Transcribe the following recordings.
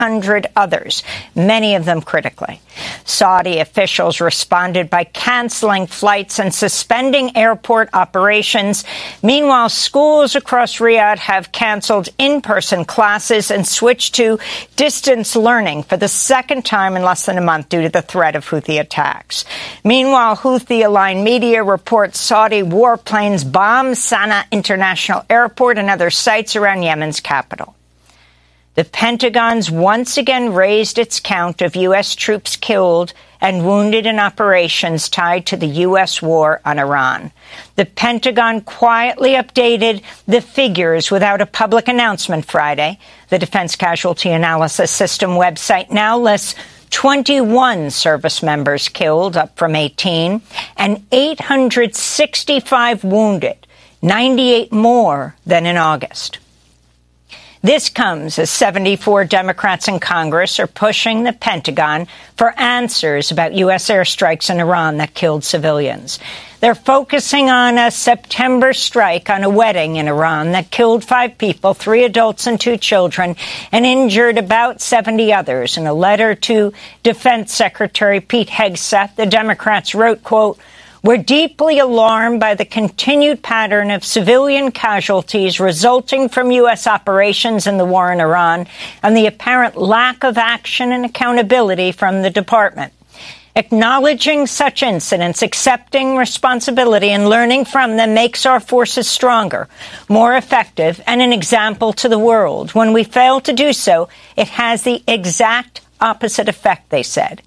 800 others, many of them critically. Saudi officials responded by canceling flights and suspending airport operations. Meanwhile, schools across Riyadh have canceled in-person classes and switched to distance learning for the second time in less than a month due to the threat of Houthi attacks. Meanwhile, Houthi-aligned media reports Saudi warplanes bombed Sana'a International Airport and other sites around Yemen's capital. The Pentagon's once again raised its count of U.S. troops killed and wounded in operations tied to the U.S. war on Iran. The Pentagon quietly updated the figures without a public announcement Friday. The Defense Casualty Analysis System website now lists 21 service members killed, up from 18, and 865 wounded, 98 more than in August. This comes as 74 Democrats in Congress are pushing the Pentagon for answers about U.S. airstrikes in Iran that killed civilians. They're focusing on a September strike on a wedding in Iran that killed 5 people, 3 adults and 2 children, and injured about 70 others. In a letter to Defense Secretary Pete Hegseth, the Democrats wrote, quote, "We're deeply alarmed by the continued pattern of civilian casualties resulting from U.S. operations in the war in Iran and the apparent lack of action and accountability from the department. Acknowledging such incidents, accepting responsibility, and learning from them makes our forces stronger, more effective, and an example to the world. When we fail to do so, it has the exact opposite effect," they said.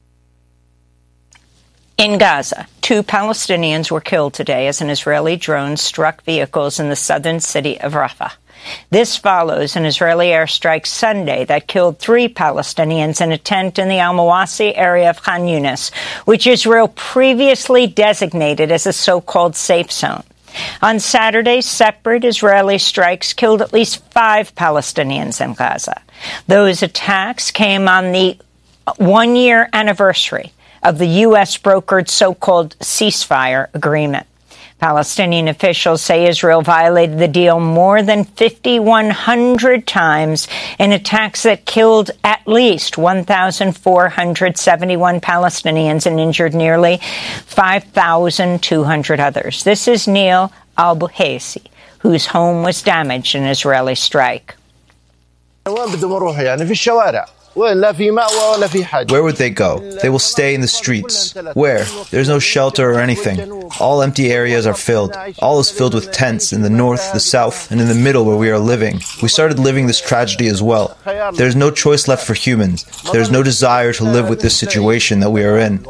In Gaza, 2 Palestinians were killed today as an Israeli drone struck vehicles in the southern city of Rafah. This follows an Israeli airstrike Sunday that killed 3 Palestinians in a tent in the Al-Mawasi area of Khan Yunis, which Israel previously designated as a so-called safe zone. On Saturday, separate Israeli strikes killed at least 5 Palestinians in Gaza. Those attacks came on the one-year anniversary of the U.S.-brokered so-called ceasefire agreement. Palestinian officials say Israel violated the deal more than 5,100 times in attacks that killed at least 1,471 Palestinians and injured nearly 5,200 others. This is Neil Al-Buhaisi, whose home was damaged in an Israeli strike. Where would they go? They will stay in the streets. Where? There's no shelter or anything. All empty areas are filled. All is filled with tents in the north, the south, and in the middle where we are living. We started living this tragedy as well. There's no choice left for humans. There's no desire to live with this situation that we are in.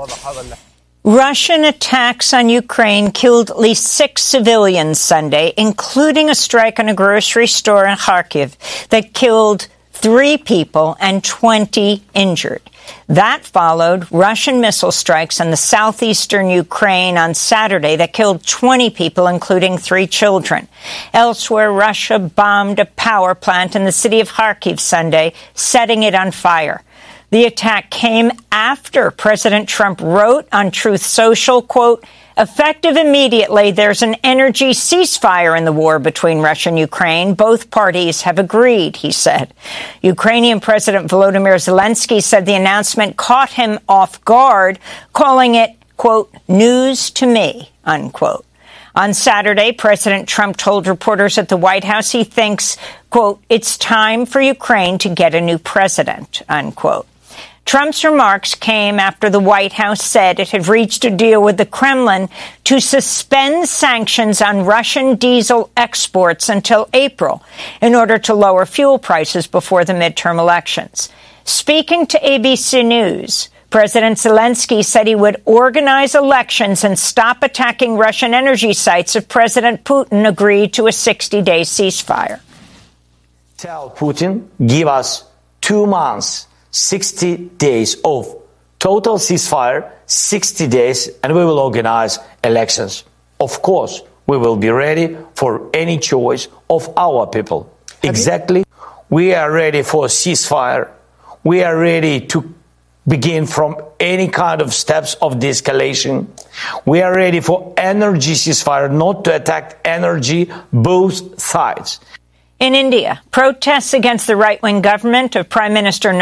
Russian attacks on Ukraine killed at least 6 civilians Sunday, including a strike on a grocery store in Kharkiv that killed 3 people and 20 injured. That followed Russian missile strikes on the southeastern Ukraine on Saturday that killed 20 people, including 3 children. Elsewhere, Russia bombed a power plant in the city of Kharkiv Sunday, setting it on fire. The attack came after President Trump wrote on Truth Social, quote, "Effective immediately, there's an energy ceasefire in the war between Russia and Ukraine. Both parties have agreed," he said. Ukrainian President Volodymyr Zelensky said the announcement caught him off guard, calling it, quote, "news to me," unquote. On Saturday, President Trump told reporters at the White House he thinks, quote, "it's time for Ukraine to get a new president," unquote. Trump's remarks came after the White House said it had reached a deal with the Kremlin to suspend sanctions on Russian diesel exports until April in order to lower fuel prices before the midterm elections. Speaking to ABC News, President Zelensky said he would organize elections and stop attacking Russian energy sites if President Putin agreed to a 60-day ceasefire. Tell Putin, give us 2 months. 60 days of total ceasefire, 60 days, and we will organize elections. Of course, we will be ready for any choice of our people. Exactly. We are ready for a ceasefire. We are ready to begin from any kind of steps of de-escalation. We are ready for energy ceasefire, not to attack energy, both sides. In India, protests against the right-wing government of Prime Minister